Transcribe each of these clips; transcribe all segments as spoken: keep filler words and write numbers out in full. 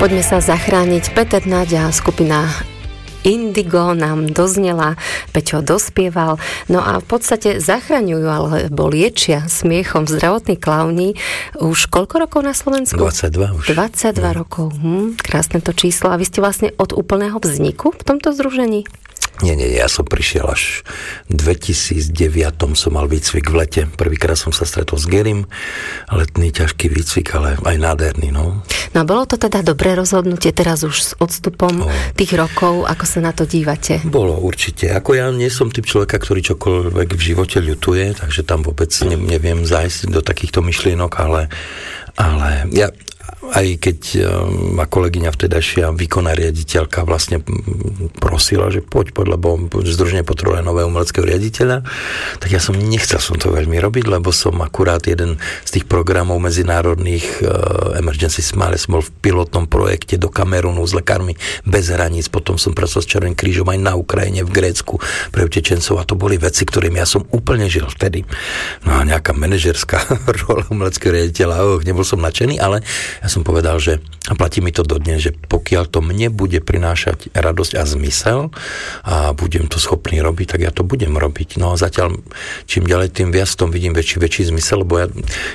Poďme sa zachrániť. Peter Naďa, skupina Indigo nám doznela, Peťo dospieval. No a v podstate zachraňujú alebo liečia smiechom zdravotní klauni už koľko rokov na Slovensku? dvadsaťdva už. dvadsaťdva no. rokov. Hm, krásne to číslo. A vy ste vlastne od úplného vzniku v tomto združení? Nie, nie, ja som prišiel až v dvetisícdeväť som mal výcvik v lete. Prvýkrát som sa stretol s Gerim. Letný ťažký výcvik, ale aj nádherný, no. No a bolo to teda dobré rozhodnutie teraz už s odstupom no. tých rokov, ako sa na to dívate? Bolo určite. Ako ja nie som typ človeka, ktorý čokoľvek v živote ľutuje, takže tam vôbec ne, neviem zájsť do takýchto myšlienok, ale, ale ja aj keď ma kolegyňa vtedajšia výkonná riaditeľka vlastne prosila, že poď, poď, lebo združenie potrebuje nového umeleckého riaditeľa, tak ja som nechcel som to veľmi robiť, lebo som akurát jeden z tých programov medzinárodných uh, Emergency Smiles bol v pilotnom projekte do Kamerunu s lekármi bez hraníc, potom som pracoval s Červeným krížom aj na Ukrajine, v Grécku pre utečencov a to boli veci, ktorým ja som úplne žil vtedy. No a nejaká manažerská rola umeleckého riaditeľa, oh, nebol som nadšený, ale ja som povedal, že a platí mi to dodnes, že pokiaľ to mne bude prinášať radosť a zmysel a budem to schopný robiť, tak ja to budem robiť. No a zatiaľ čím ďalej, tým viac tom vidím väčší, väčší zmysel, lebo ja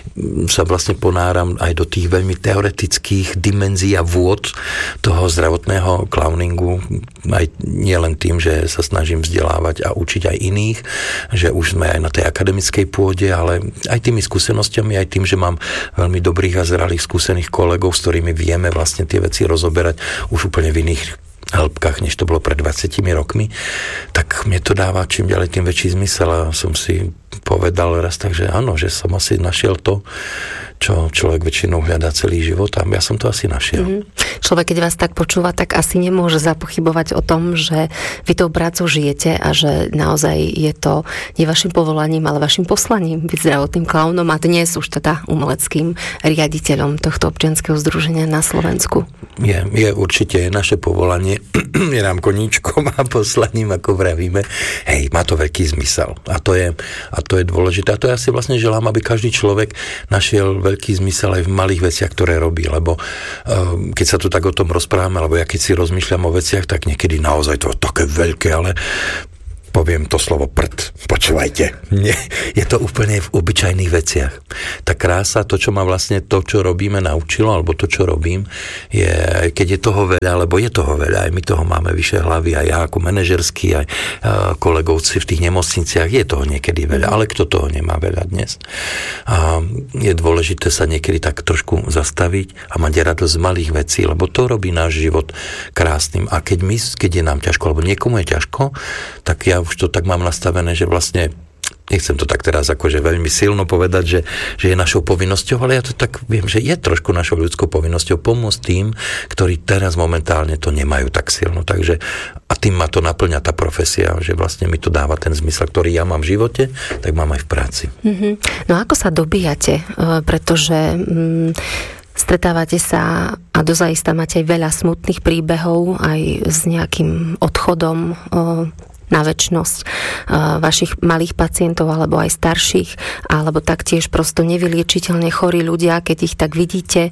sa vlastne ponáram aj do tých veľmi teoretických dimenzií a vôd toho zdravotného clowningu, aj nie len tým, že sa snažím vzdelávať a učiť aj iných, že už sme aj na tej akademickej pôde, ale aj tými skúsenostiami, aj tým, že mám veľmi dobrých a zralých skúsených kolegov, s ktorými vieme vlastne tie veci rozoberať už úplne v iných hĺbkach, než to bolo pred dvadsiatimi rokmi, tak mne to dáva čím ďalej tým väčší zmysel a som si povedal raz tak, že áno, že som asi našiel to, čo človek väčšinou hľadá celý život a ja som to asi našiel. Mm-hmm. Človek, keď vás tak počúva, tak asi nemôže zapochybovať o tom, že vy tou prácou žijete a že naozaj je to nie vašim povolaním, ale vašim poslaním byť zdravotným klaunom a dnes už teda umeleckým riaditeľom tohto občianskeho združenia na Slovensku. Je, je určite naše povolanie, je nám koníčkom a poslaním, ako vravíme. Hej, má to veľký zmysel a to je, a to je dôležité. A to ja si vlastne želám, aby každý človek našiel veľký zmysel aj v malých veciach, ktoré robí, lebo um, keď sa tu tak o tom rozprávame, alebo ja keď si rozmýšľam o veciach, tak niekedy naozaj to je také veľké, ale poviem to slovo prd. Počúvajte. Nie, je to úplne v obyčajných veciach. Tá krása, to, čo ma vlastne to, čo robíme, naučilo, alebo to, čo robím, je, keď je toho veľa, alebo je toho veľa, aj my toho máme vyše hlavy, aj ja ako manažerský, aj kolegovci v tých nemocniciach, je toho niekedy veľa, ale kto toho nemá veľa dnes. A je dôležité sa niekedy tak trošku zastaviť a mať radosť z malých vecí, lebo to robí náš život krásnym. A keď, my, keď je nám ťažko, alebo niekomu je ťažko, tak ja už to tak mám nastavené, že vlastne nechcem to tak teraz akože veľmi silno povedať, že, že je našou povinnosťou, ale ja to tak viem, že je trošku našou ľudskou povinnosťou pomôcť tým, ktorí teraz momentálne to nemajú tak silno. Takže a tým ma to naplňa tá profesia, že vlastne mi to dáva ten zmysel, ktorý ja mám v živote, tak mám aj v práci. Mm-hmm. No ako sa dobíjate? Pretože mm, stretávate sa a dozaista máte aj veľa smutných príbehov aj s nejakým odchodom na večnosť uh, vašich malých pacientov alebo aj starších, alebo taktiež prosto nevyliečiteľne chorí ľudia, keď ich tak vidíte.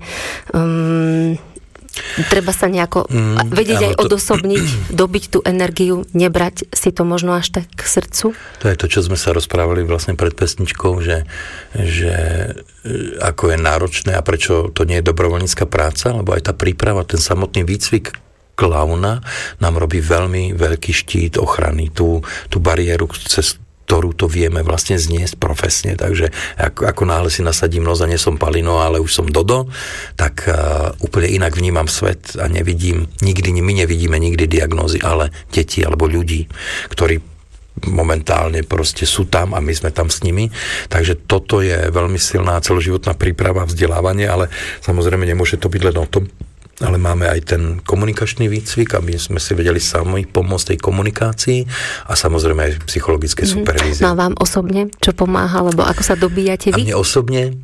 Um, treba sa nejako mm, vedieť aj to odosobniť, dobiť tú energiu, nebrať si to možno až tak k srdcu. To je to, čo sme sa rozprávali vlastne pred pesničkou, že, že ako je náročné a prečo to nie je dobrovoľnícka práca, lebo aj tá príprava, ten samotný výcvik klauna nám robí veľmi veľký štít ochrany, tú, tú bariéru, cez ktorú to vieme vlastne zniesť profesne. Takže ako, ako náhle si nasadím nos a nie som Palino, ale už som Dodo, tak uh, úplne inak vnímam svet a nevidím, nikdy, my nevidíme nikdy diagnózy, ale deti alebo ľudí, ktorí momentálne proste sú tam a my sme tam s nimi. Takže toto je veľmi silná celoživotná príprava, vzdelávanie, ale samozrejme nemôže to byť len o tom, ale máme aj ten komunikačný výcvik, aby sme si vedeli sami pomôcť tej komunikácii a samozrejme aj psychologické mm-hmm. supervízie. No a vám osobne čo pomáha, lebo ako sa dobíjate vy? A mne osobne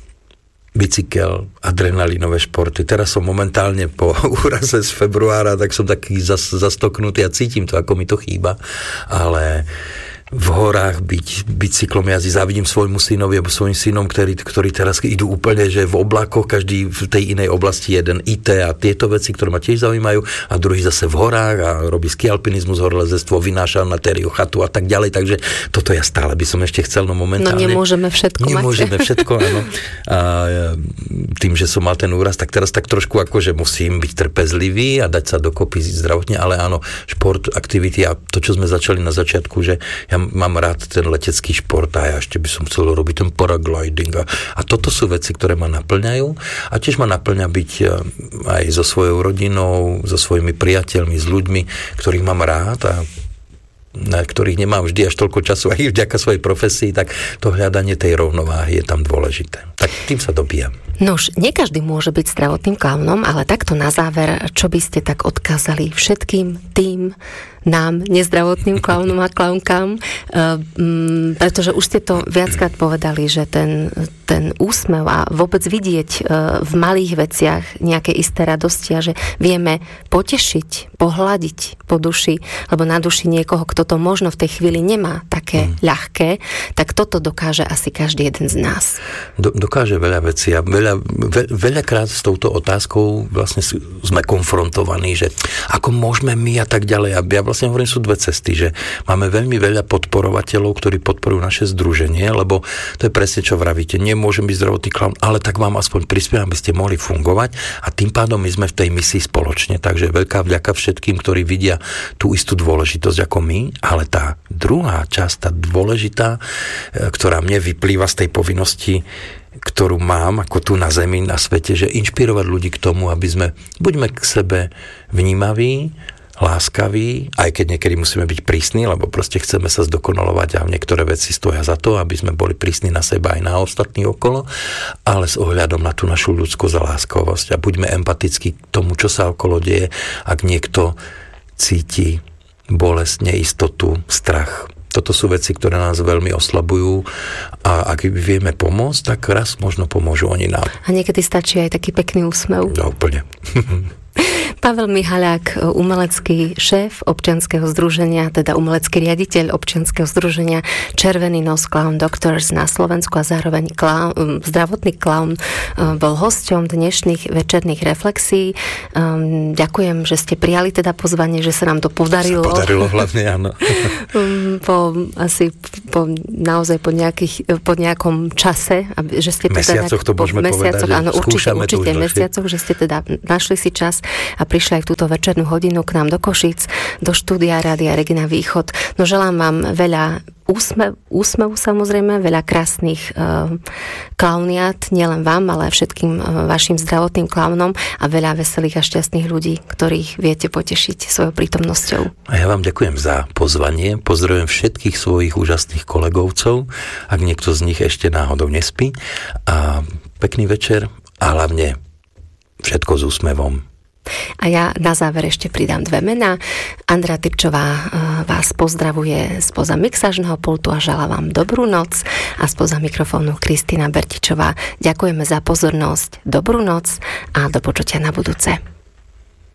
bicykel, adrenalínové športy. Teraz som momentálne po úraze z februára, tak som taký zas, zastoknutý a cítim to, ako mi to chýba, ale v horách byť bicyklom jazdy. Závidím svojmu synovi alebo svojim synom, ktorí, ktorí teraz idú úplne, že v oblakoch, každý v tej inej oblasti, jeden í té a tieto veci, ktoré ma tiež zaujímajú, a druhý zase v horách a robí skialpinizmus, horolezectvo, vynáša natériu, chatu a tak ďalej. Takže toto ja stále by som ešte chcel, no momentálne. No nemôžeme všetko Nemôžeme mať. všetko, áno. A tým, že som mal ten úraz, tak teraz tak trošku ako, že musím byť trpezlivý a dať sa dokopy zdravotne, ale áno, šport, aktivity a to, čo sme začali na začiatku, že ja mám rád ten letecký šport a ja ešte by som chcel robiť ten paragliding a, a toto sú veci, ktoré ma naplňajú a tiež ma naplňa byť aj so svojou rodinou, so svojimi priateľmi, s ľuďmi, ktorých mám rád a na ktorých nemám vždy až toľko času aj vďaka svojej profesii, tak to hľadanie tej rovnováhy je tam dôležité. Tak tým sa dobíjam. Nož, nie každý môže byť zdravotným klaunom, ale takto na záver, čo by ste tak odkázali všetkým tým nám, nezdravotným klaunom a klaunkám, um, pretože už ste to viackrát povedali, že ten, ten úsmev a vôbec vidieť uh, v malých veciach nejaké isté radosti a že vieme potešiť, pohľadiť po duši, alebo na duši niekoho, kto to možno v tej chvíli nemá také mm. ľahké, tak toto dokáže asi každý jeden z nás. Do, dokáže veľa vecí a veľa, ve, veľakrát s touto otázkou vlastne sme konfrontovaní, že ako môžeme my a tak ďalej. A ja vlastne hovorím, sú dve cesty, že máme veľmi veľa podporovateľov, ktorí podporujú naše združenie, lebo to je presne, čo vravíte. Nemôžem byť zdravotný klaun, ale tak vám aspoň prispievam, aby ste mohli fungovať a tým pádom my sme v tej misii spoločne. Takže veľká vďaka všetkým, ktorí vidia tú istú dôležitosť ako my, ale tá druhá časť, tá dôležitá, ktorá mne vyplýva z tej povinnosti, ktorú mám ako tu na zemi, na svete, že inšpirovať ľudí k tomu, aby sme buďme k sebe vnímaví, láskaví, aj keď niekedy musíme byť prísni, lebo proste chceme sa zdokonalovať a niektoré veci stoja za to, aby sme boli prísni na seba aj na ostatných okolo, ale s ohľadom na tú našu ľudskosť a láskovosť a buďme empatickí k tomu, čo sa okolo deje, ak niekto cíti bolesť, neistotu, strach. Toto sú veci, ktoré nás veľmi oslabujú a ak vieme pomôcť, tak raz možno pomôžu oni nám. A niekedy stačí aj taký pekný úsmev. No, úplne. Pavel Mihaľák, umelecký šéf občianskeho združenia, teda umelecký riaditeľ občianskeho združenia Červený nos Clown Doctors na Slovensku a zároveň klaun, zdravotný klaun, bol hosťom dnešných večerných reflexí. Ďakujem, že ste prijali teda pozvanie, že sa nám to podarilo. Sa podarilo hlavne, áno. po, asi po, naozaj po, nejakých, po nejakom čase, že ste teda mesiacoch to môžeme mesiacoch, povedať, áno, určite, určite mesiacoch, že ste teda našli si čas a prišli aj v túto večernú hodinu k nám do Košíc, do štúdia Rádia Regina Východ. No želám vám veľa úsmev, úsmevu samozrejme, veľa krásnych uh, klauniat, nielen vám, ale aj všetkým uh, vašim zdravotným klaunom a veľa veselých a šťastných ľudí, ktorých viete potešiť svojou prítomnosťou. A ja vám ďakujem za pozvanie, pozdravujem všetkých svojich úžasných kolegovcov, ak niekto z nich ešte náhodou nespí a pekný večer a hlavne všetko s úsmevom. A ja na záver ešte pridám dve mená. Andrea Tyrčová vás pozdravuje spoza mixážneho pultu a želá vám dobrú noc a spoza mikrofónu Kristína Bertičová. Ďakujeme za pozornosť, dobrú noc a do počutia na budúce.